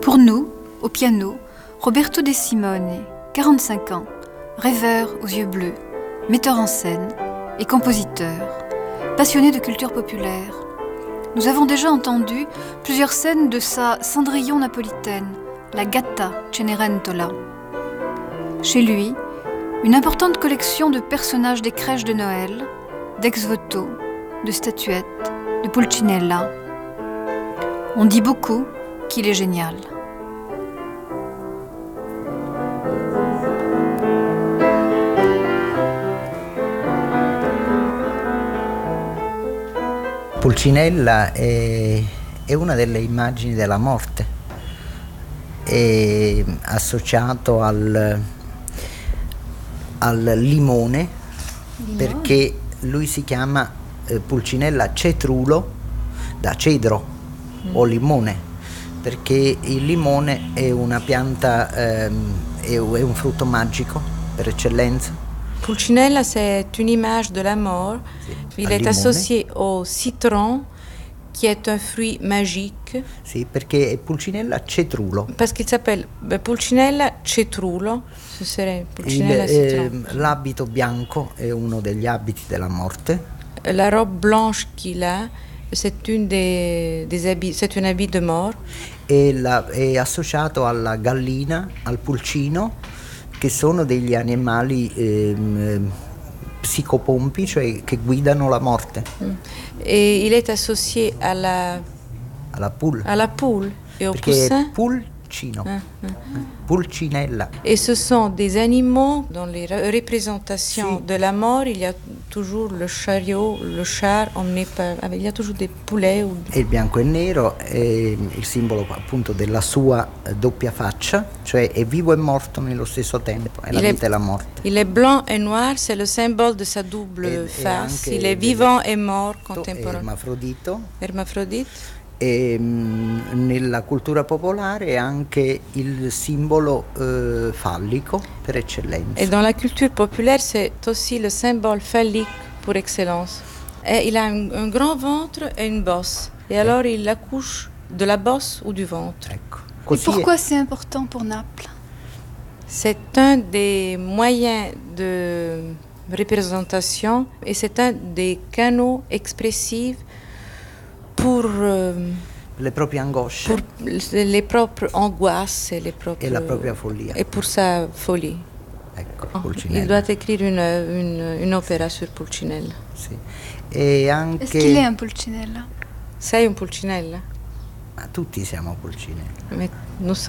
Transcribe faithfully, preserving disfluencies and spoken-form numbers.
Pour nous, au piano, Roberto De Simone, quarante-cinq ans, rêveur aux yeux bleus, metteur en scène et compositeur, passionné de culture populaire. Nous avons déjà entendu plusieurs scènes de sa Cendrillon napolitaine, la Gatta Cenerentola. Chez lui, une importante collection de personnages des crèches de Noël, d'ex-voto, de statuettes, de Pulcinella. On dit beaucoup qu'il est génial. Pulcinella è, è una delle immagini della morte, è associato al, al limone, limone, perché lui si chiama eh, Pulcinella cetrulo, da cedro mm. o limone, perché il limone è una pianta, ehm, è, è un frutto magico per eccellenza. Pulcinella, c'est une image de la mort. Sì, il est limone. Associé au citron, qui est un fruit magique. Sì, perché è Pulcinella cetrulo. Parce qu'il s'appelle Pulcinella cetrulo, ce serait Pulcinella il, citron. Eh, l'abito bianco è uno degli abiti della morte. La robe blanche qu'il a, c'est une des, des habits, c'est un habit de mort. E la, è associato alla gallina, al pulcino, che sono degli animali ehm, psicopompi, cioè che guidano la morte. Mm. Et il est associé à la, alla poule, à la poule et au perché poussin. È pulcino, ah, ah. Pulcinella. Et ce sont des animaux dans les représentations sì. de la mort. Il y a toujours le chariot, le char emmené par, il y a toujours des poulets. Ou... E il bianco e nero è il simbolo appunto della sua doppia faccia, cioè è vivo e morto nello stesso tempo, è la il vita est, e la morte. Il est blanc et noir, c'est le symbole de sa double e, face. E il est vivant et mort contemporain. Ermafrodito. Ermafrodite. E mh, nella cultura popolare è anche il simbolo eh, fallico per eccellenza. Et dans la culture populaire, c'est aussi le symbole phallique pour excellence. Et il a un, un grand ventre et une bosse. Et alors il accouche de la bosse ou du ventre. Ecco. Et pourquoi c'est important pour Naples? C'est un des moyens de représentation et c'est un des canaux expressifs pour euh, le proprie angosce, pour les propres angoisses et, les propres, e la propria follia. Et pour sa folie. Ecco, Oh, Pulcinella. Il doit écrire une, une, une opéra sur Pulcinella. Sì. E anche... Est-ce qu'il est un Pulcinella? Sei un Pulcinella? Ma tutti siamo Pulcinella. Mais nous